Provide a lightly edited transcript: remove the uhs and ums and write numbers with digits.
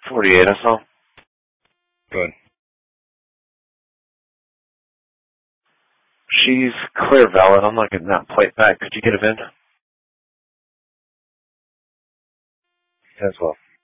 48, I saw. Good. She's clear valid. I'm not getting that plate back. Could you get a VIN? As well.